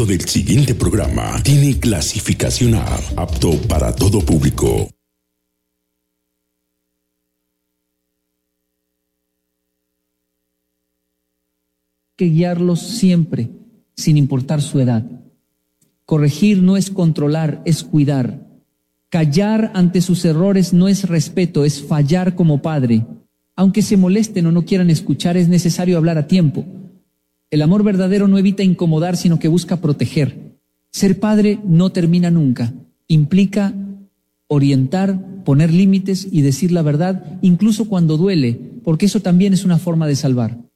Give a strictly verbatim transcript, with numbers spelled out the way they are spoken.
del siguiente programa tiene clasificación A, apto para todo público. Que guiarlos siempre, sin importar su edad. Corregir no es controlar, es cuidar. Callar ante sus errores no es respeto, es fallar como padre. Aunque se molesten o no quieran escuchar, es necesario hablar a tiempo. El amor verdadero no evita incomodar, sino que busca proteger. Ser padre no termina nunca. Implica orientar, poner límites y decir la verdad, incluso cuando duele, porque eso también es una forma de salvar.